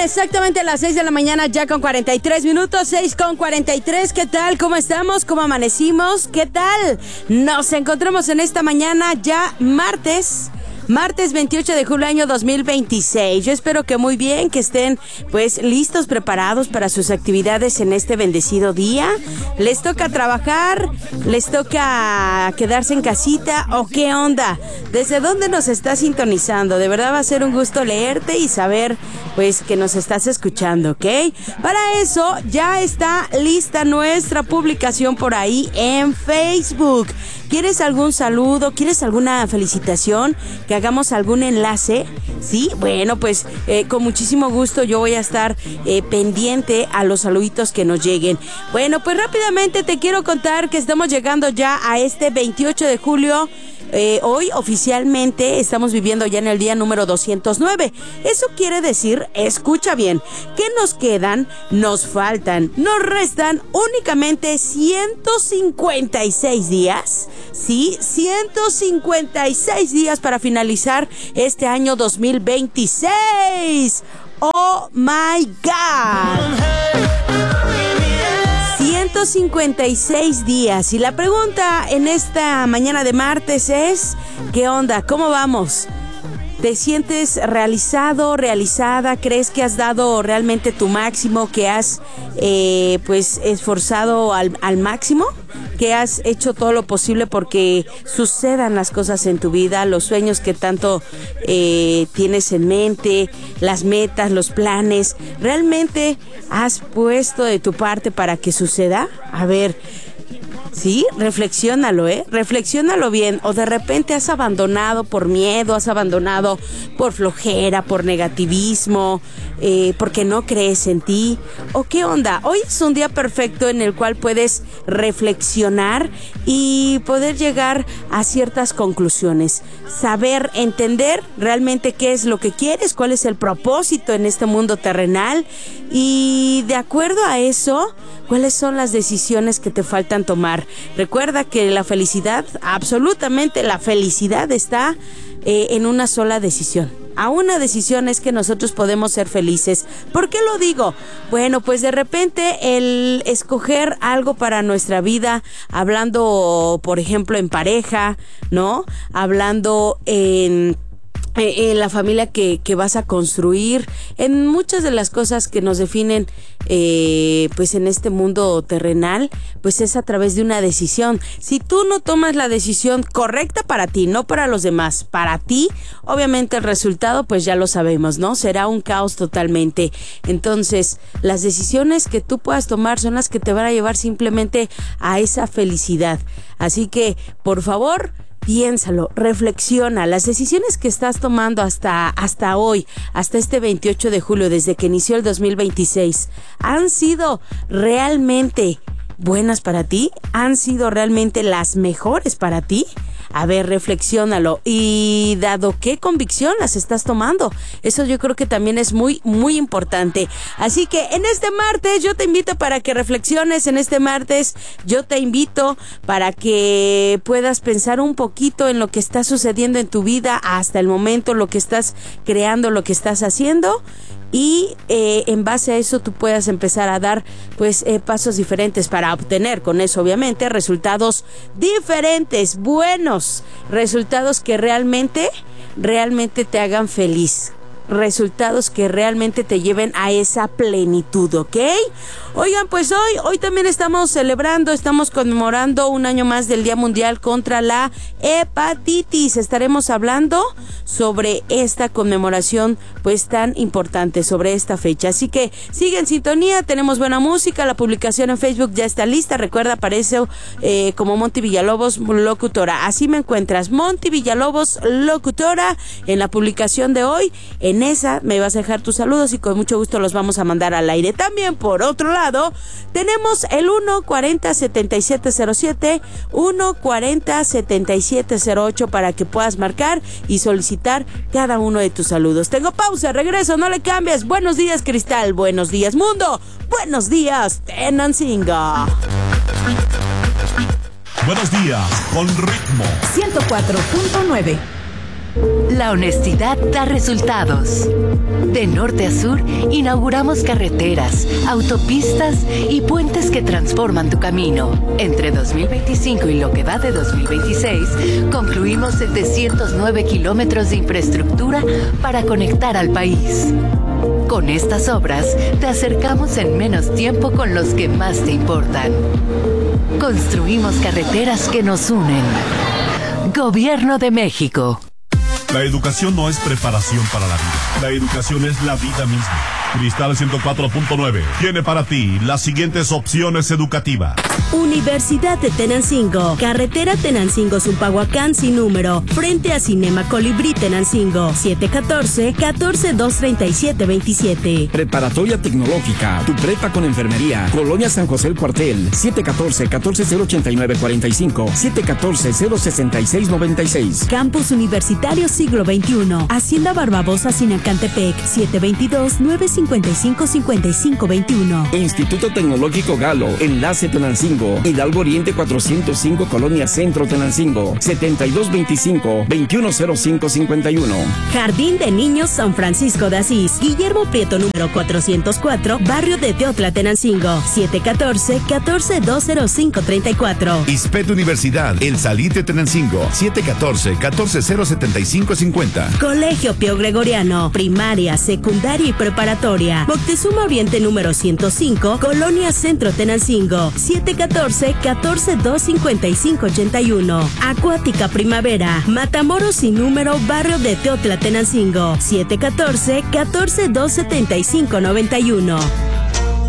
exactamente a las 6 de la mañana, ya con 43 minutos, 6:43. ¿Qué tal? ¿Cómo estamos? ¿Cómo amanecimos? ¿Qué tal? Nos encontramos en esta mañana ya martes 28 de julio año 2026. Yo espero que muy bien, que estén pues listos, preparados para sus actividades en este bendecido día. ¿Les toca trabajar? ¿Les toca quedarse en casita? ¿O qué onda? ¿Desde dónde nos estás sintonizando? De verdad va a ser un gusto leerte y saber pues que nos estás escuchando, ¿ok? Para eso ya está lista nuestra publicación por ahí en Facebook. ¿Quieres algún saludo? ¿Quieres alguna felicitación? ¿Que hagamos algún enlace? ¿Sí? Bueno, pues con muchísimo gusto yo voy a estar pendiente a los saluditos que nos lleguen. Bueno, pues rápidamente te quiero contar que estamos llegando ya a este 28 de julio. Hoy oficialmente estamos viviendo ya en el día número 209. Eso quiere decir, escucha bien, que nos faltan, nos restan únicamente 156 días. Sí, 156 días para finalizar este año 2026. ¡Oh, my God! 156 días. Y la pregunta en esta mañana de martes es, ¿qué onda? ¿Cómo vamos? ¿Te sientes realizado, realizada? ¿Crees que has dado realmente tu máximo? ¿Que has pues esforzado al máximo? ¿Que has hecho todo lo posible porque sucedan las cosas en tu vida? Los sueños que tanto tienes en mente, las metas, los planes. ¿Realmente has puesto de tu parte para que suceda? A ver, sí, reflexiónalo, reflexiónalo bien. O de repente has abandonado por miedo, has abandonado por flojera, por negativismo, porque no crees en ti. ¿O qué onda? Hoy es un día perfecto en el cual puedes reflexionar y poder llegar a ciertas conclusiones. Saber, entender realmente qué es lo que quieres, cuál es el propósito en este mundo terrenal y de acuerdo a eso, cuáles son las decisiones que te faltan tomar. Recuerda que la felicidad, absolutamente la felicidad está en una sola decisión. A una decisión es que nosotros podemos ser felices. ¿Por qué lo digo? Bueno, pues de repente el escoger algo para nuestra vida, hablando, por ejemplo, en pareja, ¿no? Hablando en la familia que vas a construir, en muchas de las cosas que nos definen pues en este mundo terrenal, pues es a través de una decisión. Si tú no tomas la decisión correcta para ti, no para los demás, para ti, obviamente el resultado pues ya lo sabemos, ¿no? Será un caos totalmente. Entonces, las decisiones que tú puedas tomar son las que te van a llevar simplemente a esa felicidad. Así que, por favor, piénsalo, reflexiona. Las decisiones que estás tomando hasta hoy, hasta este 28 de julio, desde que inició el 2026, ¿han sido realmente buenas para ti? ¿Han sido realmente las mejores para ti? A ver, reflexiónalo. Y dado qué convicción las estás tomando, eso yo creo que también es muy, muy importante. Así que en este martes yo te invito para que reflexiones. En este martes yo te invito para que puedas pensar un poquito en lo que está sucediendo en tu vida hasta el momento, lo que estás creando, lo que estás haciendo. Y en base a eso tú puedas empezar a dar pues pasos diferentes para obtener con eso obviamente resultados diferentes, buenos, resultados que realmente te hagan feliz, resultados que realmente te lleven a esa plenitud, ¿ok? Oigan, pues hoy también estamos conmemorando un año más del Día Mundial contra la Hepatitis. Estaremos hablando sobre esta conmemoración pues tan importante, sobre esta fecha. Así que sigue en sintonía, tenemos buena música, la publicación en Facebook ya está lista. Recuerda, aparece como Monty Villalobos Locutora. Así me encuentras, Monty Villalobos Locutora, en la publicación de hoy. En esa me vas a dejar tus saludos y con mucho gusto los vamos a mandar al aire. También, por otro lado, tenemos el 140-7707, 140-7708 para que puedas marcar y solicitar cada uno de tus saludos. Tengo pausa, regreso, no le cambies. Buenos días, Cristal. Buenos días, mundo. Buenos días, Tenancingo. Buenos días, con ritmo. 104.9. La honestidad da resultados. De norte a sur, inauguramos carreteras, autopistas y puentes que transforman tu camino. Entre 2025 y lo que va de 2026, concluimos 709 kilómetros de infraestructura para conectar al país. Con estas obras, te acercamos en menos tiempo con los que más te importan. Construimos carreteras que nos unen. Gobierno de México. La educación no es preparación para la vida. La educación es la vida misma. Cristal 104.9 tiene para ti las siguientes opciones educativas. Universidad de Tenancingo, carretera Tenancingo-Zumpahuacán sin número, frente a Cinema Colibrí Tenancingo, 714-14-237-27. Preparatoria Tecnológica, tu prepa con enfermería, Colonia San José el Cuartel, 714-14-089-45, 714-066-96. Campus Universitario Siglo XXI, Hacienda Barbabosa Sinacantepec, 722-955-5521. Instituto Tecnológico Galo, Enlace Tenancingo, Hidalgo Oriente 405, Colonia Centro Tenancingo, 7225-210551. Jardín de Niños San Francisco de Asís, Guillermo Prieto número 404, Barrio de Teotla Tenancingo, 714-14-205-34. ISPET Universidad, El Salite Tenancingo, 714-14-075-50. Colegio Pío Gregoriano, primaria, secundaria y preparatoria, Moctezuma Oriente número 105, Colonia Centro Tenancingo, 714-14-255-81. Acuática Primavera, Matamoros sin número, Barrio de Teotla Tenancingo, 714-14-275-91.